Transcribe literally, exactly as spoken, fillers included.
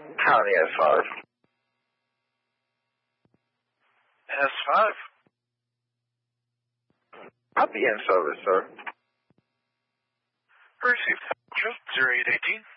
County S five. S five. I'll be in service, sir. Received. zero eight eighteen.